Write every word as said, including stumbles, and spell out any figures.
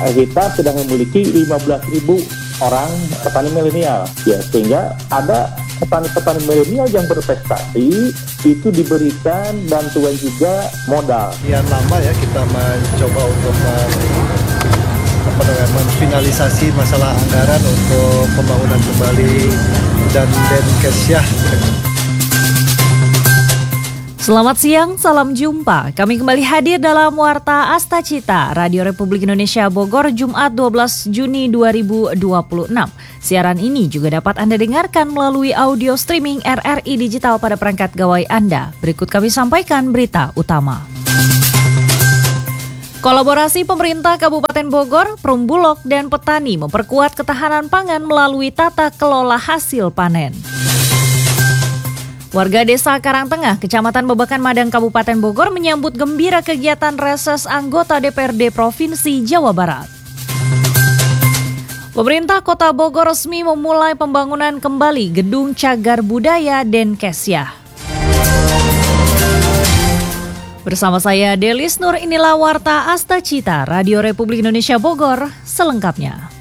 kita sudah memiliki lima belas ribu orang petani milenial, ya, sehingga ada petani-petani milenial yang berprestasi itu diberikan bantuan juga modal. Sekian lama ya kita mencoba untuk apa namanya, menfinalisasi masalah anggaran untuk pembangunan kembali dan Denkesyah. Selamat siang, salam jumpa. Kami kembali hadir dalam Warta Astacita, Radio Republik Indonesia Bogor, Jumat dua belas Juni dua ribu dua puluh enam. Siaran ini juga dapat Anda dengarkan melalui audio streaming R R I Digital pada perangkat gawai Anda. Berikut kami sampaikan berita utama. Kolaborasi pemerintah Kabupaten Bogor, Perumbulok, dan petani memperkuat ketahanan pangan melalui tata kelola hasil panen. Warga Desa Karangtengah, Kecamatan Babakan Madang, Kabupaten Bogor menyambut gembira kegiatan reses anggota D P R D Provinsi Jawa Barat. Pemerintah Kota Bogor resmi memulai pembangunan kembali Gedung Cagar Budaya Denkesyah. Bersama saya Delis Nur, inilah Warta Astacita, Radio Republik Indonesia Bogor, selengkapnya.